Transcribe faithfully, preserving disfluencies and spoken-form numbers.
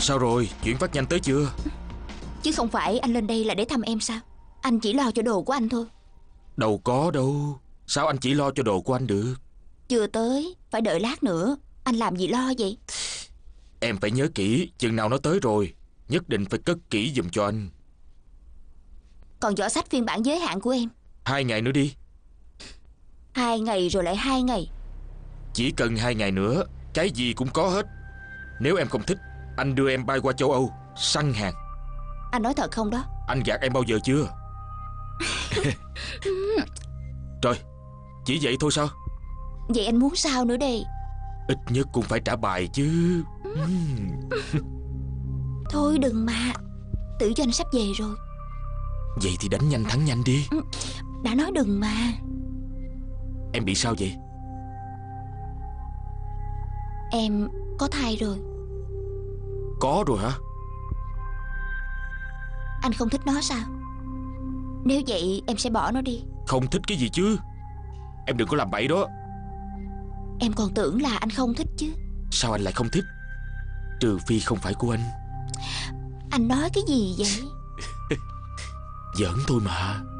Sao rồi, chuyện phát nhanh tới chưa? Chứ không phải anh lên đây là để thăm em sao? Anh chỉ lo cho đồ của anh thôi. Đâu có đâu. Sao anh chỉ lo cho đồ của anh được? Chưa tới, phải đợi lát nữa. Anh làm gì lo vậy? Em phải nhớ kỹ, chừng nào nó tới rồi nhất định phải cất kỹ giùm cho anh. Còn giỏ sách phiên bản giới hạn của em? Hai ngày nữa đi. Hai ngày rồi lại hai ngày. Chỉ cần hai ngày nữa, cái gì cũng có hết. Nếu em không thích, anh đưa em bay qua châu Âu săn hàng. Anh nói thật không đó? Anh gạt em bao giờ chưa? Rồi, chỉ vậy thôi sao? Vậy anh muốn sao nữa đây? Ít nhất cũng phải trả bài chứ. Thôi đừng mà, Tử Doanh sắp về rồi. Vậy thì đánh nhanh thắng nhanh đi. Đã nói đừng mà. Em bị sao vậy? Em có thai rồi. Có rồi hả? Anh không thích nó sao? Nếu vậy em sẽ bỏ nó đi. Không thích cái gì chứ? Em đừng có làm bậy đó. Em còn tưởng là anh không thích chứ. Sao anh lại không thích? Trừ phi không phải của anh. Anh nói cái gì vậy? Giỡn thôi mà.